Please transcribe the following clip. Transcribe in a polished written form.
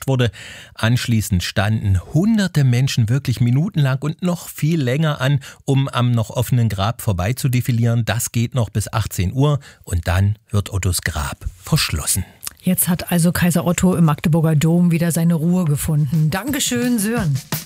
getauscht wurde. Anschließend standen hunderte Menschen wirklich minutenlang und noch viel länger an, um am noch offenen Grab vorbei zu defilieren. Das geht noch bis 18 Uhr und dann wird Ottos Grab verschlossen. Jetzt hat also Kaiser Otto im Magdeburger Dom wieder seine Ruhe gefunden. Dankeschön, Sören.